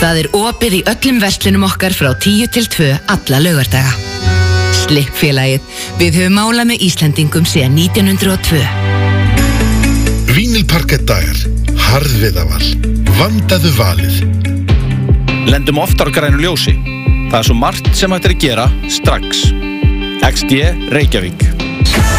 Það opið í öllum verslunum okkar frá 10 til 2 alla laugardaga. Slippfélagið, við höfum málað með Íslendingum síðan 1902. Vínilparkettdagar, harðviðaval, vandaðu valið. Lendum oftar á grænu ljósi. Það svo margt sem hægt að gera strax. XD Reykjavík.